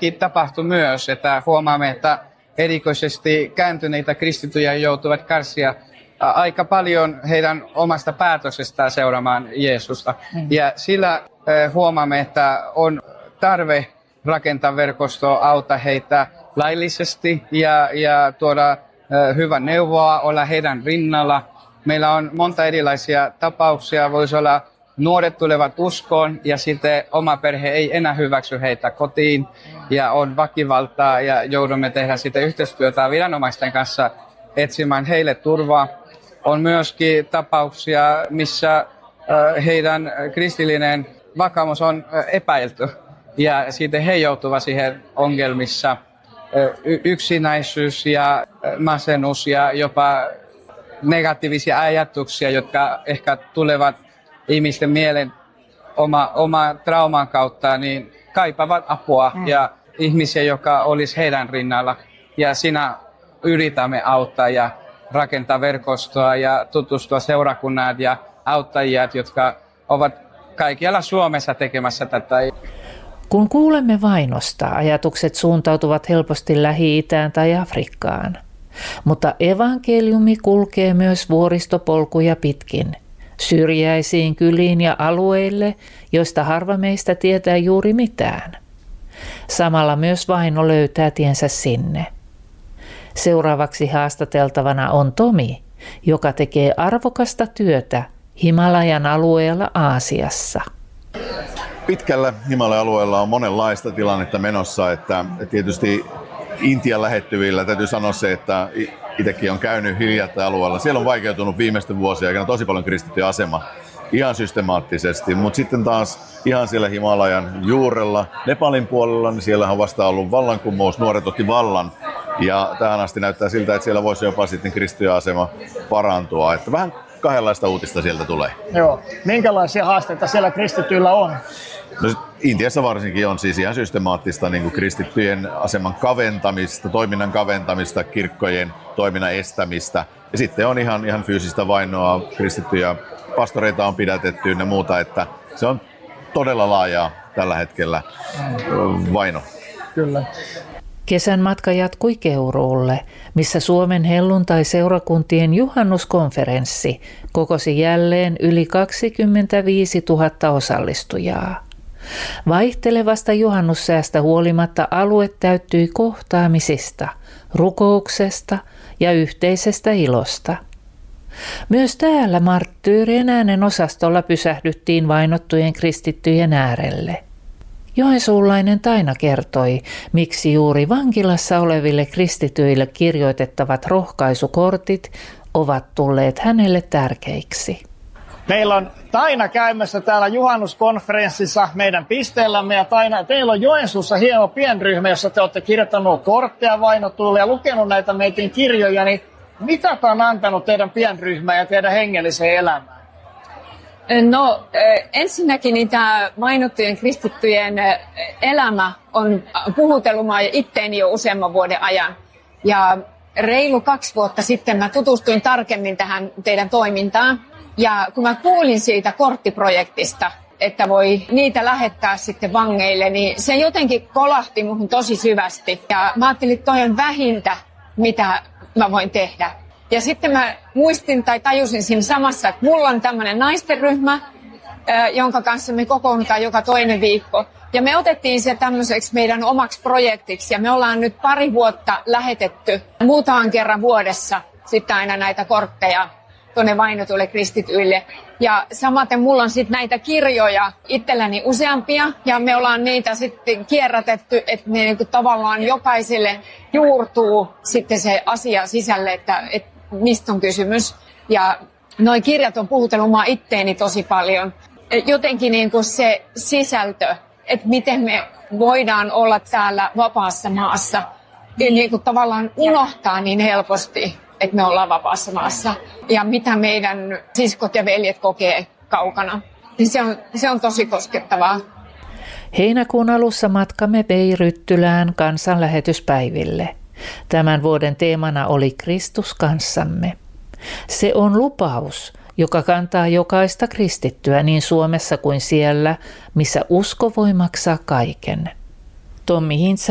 Suomessakin tapahtui myös, että huomaamme, että erikoisesti kääntyneitä kristittyjä joutuvat kärsiä aika paljon heidän omasta päätöksestään seuraamaan Jeesusta. Ja sillä huomaamme, että on tarve rakentaa verkostoa, auttaa heitä laillisesti ja tuoda hyvä neuvoa, olla heidän rinnalla. Meillä on monta erilaisia tapauksia. Voisi olla nuoret tulevat uskoon ja sitten oma perhe ei enää hyväksy heitä kotiin ja on väkivaltaa ja joudumme tehdä sitten yhteistyötä viranomaisten kanssa etsimään heille turvaa. On myöskin tapauksia, missä heidän kristillinen vakaumus on epäilty ja sitten he joutuvat siihen ongelmissa. Yksinäisyys ja masennus ja jopa negatiivisia ajatuksia, jotka ehkä tulevat ihmisten mielen oma trauman kautta, niin kaipaavat apua ja ihmisiä, joka olisi heidän rinnalla. Ja siinä yritämme auttaa ja rakentaa verkostoa ja tutustua seurakunnat ja auttajat, jotka ovat kaikkialla Suomessa tekemässä tätä. Kun kuulemme vainosta, ajatukset suuntautuvat helposti Lähi-Itään tai Afrikkaan. Mutta evankeliumi kulkee myös vuoristopolkuja pitkin, syrjäisiin kyliin ja alueille, joista harva meistä tietää juuri mitään. Samalla myös vaino löytää tiensä sinne. Seuraavaksi haastateltavana on Tomi, joka tekee arvokasta työtä Himalajan alueella Aasiassa. Pitkällä Himalaja-alueella on monenlaista tilannetta menossa, että tietysti Intian lähettyvillä täytyy sanoa se, että itsekin on käynyt hiljattain alueella. Siellä on vaikeutunut viimeisten vuosien aikana tosi paljon kristittyjen asema ihan systemaattisesti, mutta sitten taas ihan siellä Himalajan juurella, Nepalin puolella, niin siellä on vasta ollut vallankumous, nuoret otti vallan ja tähän asti näyttää siltä, että siellä voisi jopa sitten kristittyjen asema parantua, että vähän kahdenlaista uutista sieltä tulee. Joo. Minkälaisia haasteita siellä kristityillä on? No, Intiassa varsinkin on siis ihan systemaattista niin kuin kristittyjen aseman kaventamista, toiminnan kaventamista, kirkkojen toiminnan estämistä. Ja sitten on ihan fyysistä vainoa, kristittyjä pastoreita on pidätetty ja muuta, että se on todella laajaa tällä hetkellä vaino. Kyllä. Kesän matka jatkui Keuruulle, missä Suomen helluntai-seurakuntien juhannuskonferenssi kokosi jälleen yli 25 000 osallistujaa. Vaihtelevasta juhannussäästä huolimatta alue täyttyi kohtaamisista, rukouksesta ja yhteisestä ilosta. Myös täällä marttyyrien äänen osastolla pysähdyttiin vainottujen kristittyjen äärelle. Joensuulainen Taina kertoi, miksi juuri vankilassa oleville kristityille kirjoitettavat rohkaisukortit ovat tulleet hänelle tärkeiksi. Meillä on Taina käymässä täällä juhannuskonferenssissa meidän pisteellämme ja Taina, teillä on Joensuussa hieno pienryhmä, jossa te olette kirjoittanut kortteja vainotuille ja lukenut näitä meidän kirjoja, niin mitä tämä on antanut teidän pienryhmään ja teidän hengelliseen elämään? No ensinnäkin niin tämä vainottujen kristittyjen elämä on puhutellut itteeni jo useamman vuoden ajan. Ja reilu 2 vuotta sitten mä tutustuin tarkemmin tähän teidän toimintaan. Ja kun mä kuulin siitä korttiprojektista, että voi niitä lähettää sitten vangeille, niin se jotenkin kolahti muhun tosi syvästi. Ja mä ajattelin, että toi on vähintä, mitä mä voin tehdä. Ja sitten mä muistin tai tajusin siinä samassa, että mulla on tämmöinen naisten ryhmä, jonka kanssa me kokoonnutaan joka toinen viikko. Ja me otettiin se tämmöiseksi meidän omaksi projektiksi ja me ollaan nyt 2 vuotta lähetetty muutaman kerran vuodessa sitten aina näitä kortteja tuonne vainotuille kristityille. Ja samaten mulla on sitten näitä kirjoja itselläni useampia ja me ollaan niitä sitten kierrätetty, että ne niinku tavallaan jokaiselle juurtuu sitten se asia sisälle, että mistä on kysymys. Ja noi kirjat on puhutellut mua itteeni tosi paljon. Jotenkin niin kuin se sisältö, että miten me voidaan olla täällä vapaassa maassa, niin kuin tavallaan unohtaa niin helposti, että me ollaan vapaassa maassa. Ja mitä meidän siskot ja veljet kokee kaukana. Niin se on tosi koskettavaa. Heinäkuun alussa matkamme vei Ryttylään kansanlähetyspäiville. Tämän vuoden teemana oli Kristus kanssamme. Se on lupaus, joka kantaa jokaista kristittyä niin Suomessa kuin siellä, missä usko voi maksaa kaiken. Tommi Hintzä